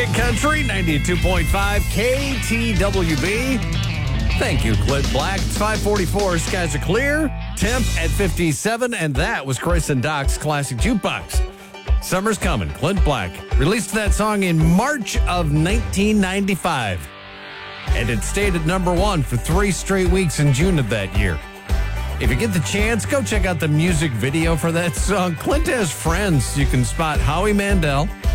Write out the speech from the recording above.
Big Country, 92.5 KTWB. Thank you, Clint Black. It's 5:44. Skies are clear. Temp at 57. And that was Chris and Doc's Classic Jukebox. Summer's coming. Clint Black released that song in March of 1995. And it stayed at number one for 3 straight weeks in June of that year. If you get the chance, go check out the music video for that song. Clint has friends. You can spot Howie Mandel,